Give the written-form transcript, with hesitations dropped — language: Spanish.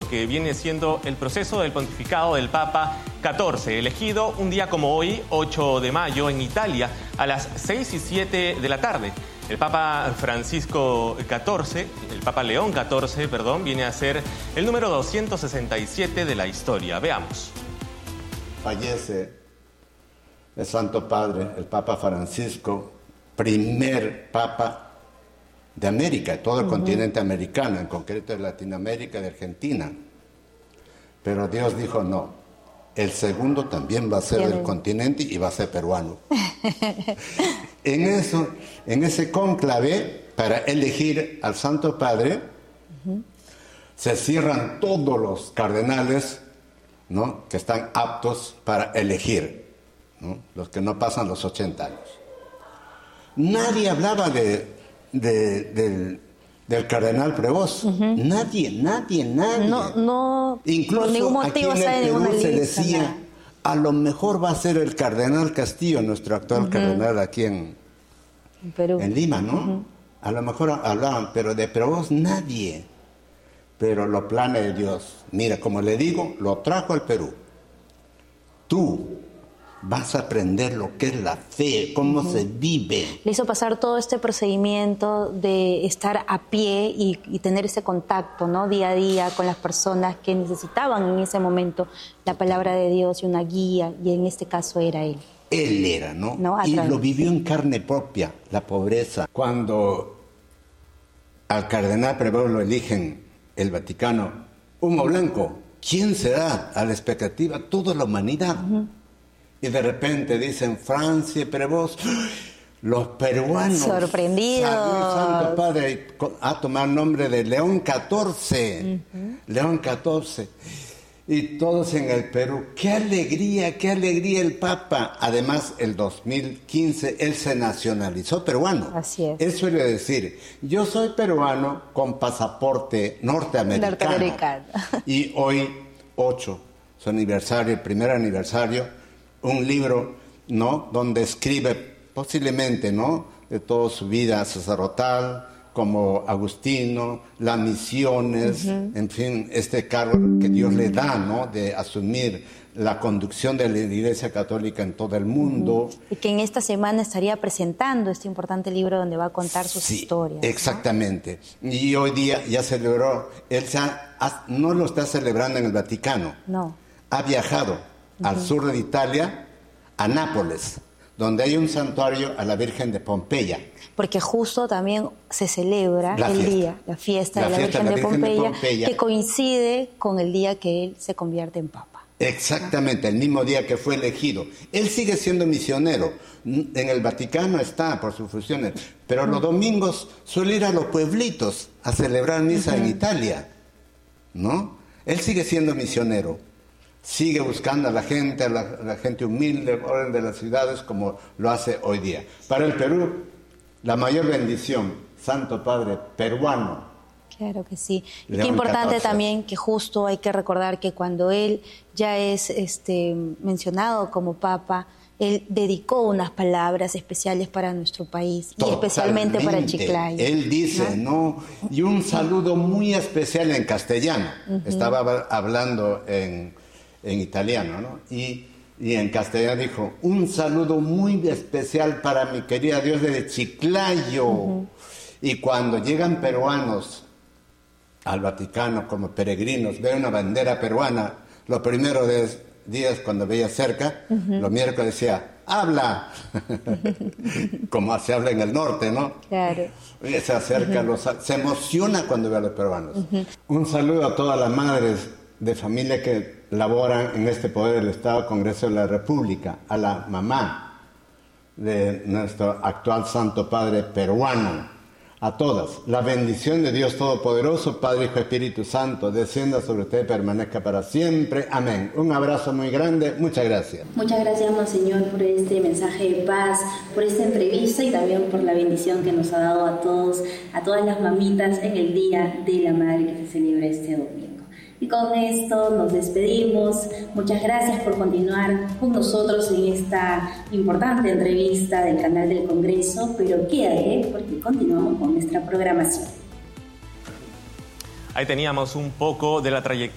que viene siendo el proceso del pontificado del Papa XIV, elegido un día como hoy, 8 de mayo, en Italia, a las 6:07 de la tarde. El Papa Francisco XIV, el Papa León XIV, viene a ser el número 267 de la historia. Veamos. Fallece el Santo Padre, el Papa Francisco, primer Papa de América, de todo el continente americano, en concreto de Latinoamérica y de Argentina. Pero Dios dijo no, el segundo también va a ser del continente y va a ser peruano. En ese cónclave, para elegir al Santo Padre, se cierran todos los cardenales, ¿no?, que están aptos para elegir, ¿no?, los que no pasan los 80 años. Nadie hablaba del cardenal Prevost. Nadie. No, incluso por ningún motivo aquí en el Perú se lista, decía, a lo mejor va a ser el cardenal Castillo, nuestro actual cardenal aquí en Perú, en Lima, ¿no? A lo mejor hablaban, pero de Prevost nadie. Pero los planes de Dios, mira, como le digo, lo trajo al Perú. Tú vas a aprender lo que es la fe, cómo se vive. Le hizo pasar todo este procedimiento de estar a pie y tener ese contacto, ¿no?, día a día con las personas que necesitaban en ese momento la palabra de Dios y una guía, y en este caso era él. Él era, ¿no? Y lo vivió en carne propia, la pobreza. Cuando al cardenal Prevost lo eligen el Vaticano, humo blanco, ¿quién será? A la expectativa, toda la humanidad. Y de repente dicen Francia y Prevost, los peruanos. Sorprendidos. Salió el Santo Padre a tomar nombre de León XIV. León XIV. Y todos en el Perú. ¡Qué alegría el Papa! Además, el 2015 él se nacionalizó peruano. Así es. Él suele decir, yo soy peruano con pasaporte norteamericano. Y hoy, 8, su aniversario, el primer aniversario, un libro, ¿no?, donde escribe posiblemente, ¿no?, de toda su vida sacerdotal, como Agustino, las misiones, en fin, este cargo que Dios le da, ¿no?, de asumir la conducción de la Iglesia Católica en todo el mundo. Y que en esta semana estaría presentando este importante libro donde va a contar sus historias. Exactamente. ¿No? Y hoy día ya celebró, él no lo está celebrando en el Vaticano. No. Ha viajado al sur de Italia, a Nápoles, donde hay un santuario a la Virgen de Pompeya. Porque justo también se celebra la fiesta de la Virgen de Pompeya, que coincide con el día que él se convierte en Papa. Exactamente, el mismo día que fue elegido. Él sigue siendo misionero. En el Vaticano está por sus funciones, pero los domingos suele ir a los pueblitos a celebrar misa en Italia, ¿no? Él sigue siendo misionero. Sigue buscando a la gente humilde, orden de las ciudades, como lo hace hoy día. Para el Perú, la mayor bendición, Santo Padre peruano. Claro que sí. Y qué importante también que justo hay que recordar que cuando él ya es mencionado como Papa, él dedicó unas palabras especiales para nuestro país. Totalmente. Y especialmente para Chiclayo. Él dice, ¿no? Y un saludo muy especial en castellano. Estaba hablando en italiano, ¿no? Y en castellano dijo, un saludo muy especial para mi querida Dios de Chiclayo. Y cuando llegan peruanos al Vaticano como peregrinos, ven una bandera peruana, los primeros días cuando veía cerca, los miércoles decía, ¡habla! Como se habla en el norte, ¿no? Claro. Se acerca, se emociona cuando ve a los peruanos. Un saludo a todas las madres de familia que laboran en este poder del Estado, Congreso de la República, a la mamá de nuestro actual Santo Padre peruano, a todas. La bendición de Dios Todopoderoso, Padre, Hijo, Espíritu Santo, descienda sobre usted y permanezca para siempre. Amén. Un abrazo muy grande. Muchas gracias. Muchas gracias, Monseñor, por este mensaje de paz, por esta entrevista y también por la bendición que nos ha dado a todos, a todas las mamitas en el Día de la Madre que se celebra este domingo. Y con esto nos despedimos. Muchas gracias por continuar con nosotros en esta importante entrevista del canal del Congreso, pero quédate porque continuamos con nuestra programación. Ahí teníamos un poco de la trayectoria